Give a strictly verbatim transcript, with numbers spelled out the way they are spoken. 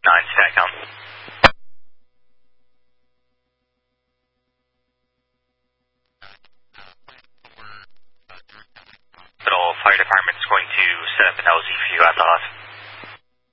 nine, StatCom. Hospital Fire Department is going to set up an L Z for you at the hospital.